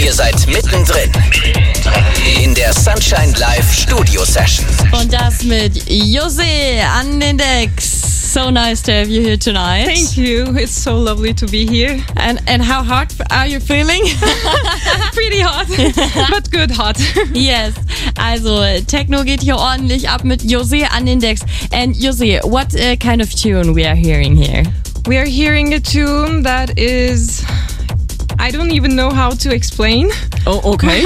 Ihr seid mittendrin in der Sunshine Live Studio Session. Und das mit José an den Decks. So nice to have you here tonight. Thank you. It's so lovely to be here. And how hot are you feeling? Pretty hot, but good hot. Yes. Also, Techno geht hier ordentlich ab mit José an den Decks. And José, what kind of tune we are hearing here? We are hearing a tune that is... I don't even know how to explain. Oh, okay.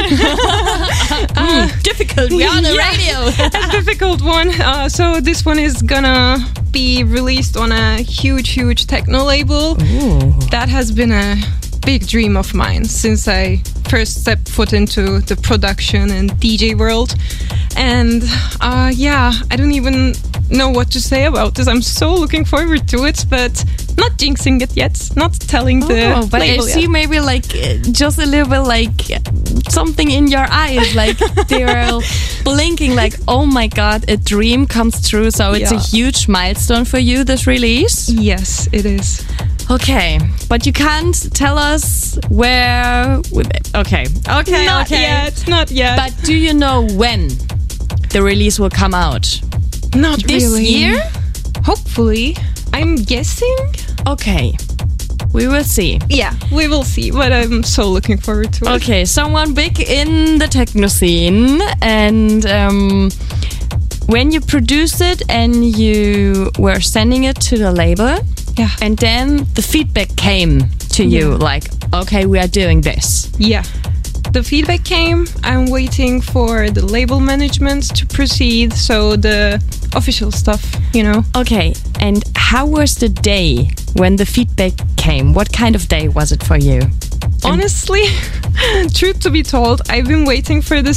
Difficult. We're on the radio. A difficult one. So this one is gonna be released on a huge techno label. Ooh. That has been a big dream of mine since I first stepped foot into the production and DJ world. And I don't even know what to say about this. I'm so looking forward to it, but not jinxing it yet, not telling the but label I see yet. maybe like just a little bit like something in your eyes, like they're blinking like, oh my god, a dream comes true. So it's a huge milestone for you, this release. Yes, it is. Okay, but you can't tell us where. Okay. Not yet. But do you know when the release will come out? Not This really. year? Hopefully. I'm guessing. Okay, we will see. Yeah, we will see, but I'm so looking forward to it. Okay, someone big in the techno scene, and when you produced it and you were sending it to the label, Yeah. and then the feedback came to you, like, okay, we are doing this. Yeah. The feedback came. I'm waiting for the label management to proceed, so the official stuff, you know. Okay, and how was the day when the feedback came? What kind of day was it for you? Honestly, truth to be told, I've been waiting for this